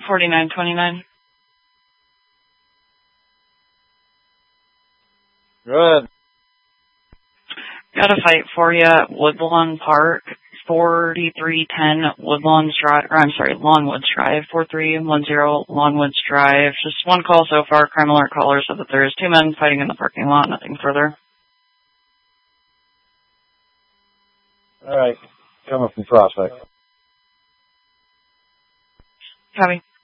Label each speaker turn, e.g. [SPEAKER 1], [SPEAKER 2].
[SPEAKER 1] 4929.
[SPEAKER 2] Good.
[SPEAKER 1] Got a fight for you at Woodlawn Park, 4310 Longwoods Drive, 4310 Longwoods Drive. Just one call so far. Crime alert caller said that there's two men fighting in the parking lot, nothing further.
[SPEAKER 2] All right. Coming from Prospect.
[SPEAKER 1] Copy.